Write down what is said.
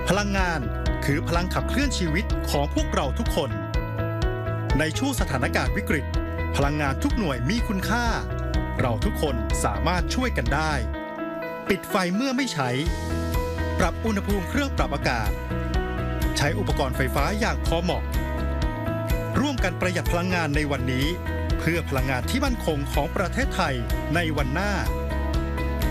พลังงานคือพลังขับเคลื่อนชีวิตของพวกเราทุกคนในช่วงสถานการณ์วิกฤตพลังงานทุกหน่วยมีคุณค่าเราทุกคนสามารถช่วยกันได้ปิดไฟเมื่อไม่ใช้ปรับอุณหภูมิเครื่องปรับอากาศใช้อุปกรณ์ไฟฟ้าอย่างพอเหมาะร่วมกันประหยัดพลังงานในวันนี้เพื่อพลังงานที่มั่นคงของประเทศไทยในวันหน้า